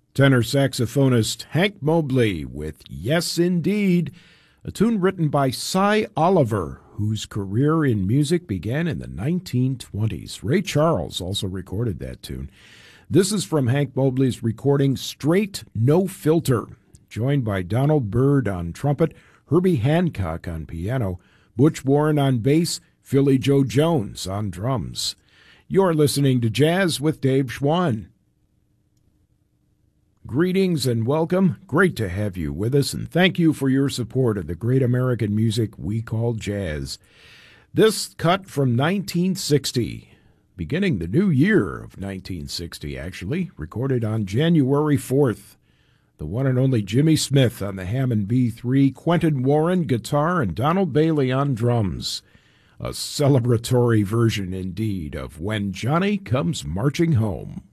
Tenor saxophonist Hank Mobley with Yes Indeed, a tune written by Cy Oliver, whose career in music began in the 1920s. Ray Charles also recorded that tune. This is from Hank Mobley's recording Straight No Filter, joined by Donald Byrd on trumpet, Herbie Hancock on piano, Butch Warren on bass, Philly Joe Jones on drums. You're listening to Jazz with Dave Schwann. Greetings and welcome. Great to have you with us, and thank you for your support of the great American music we call jazz. This cut from 1960, beginning the new year of 1960, actually, recorded on January 4th. The one and only Jimmy Smith on the Hammond B3, Quentin Warren guitar, and Donald Bailey on drums. A celebratory version indeed of When Johnny Comes Marching Home.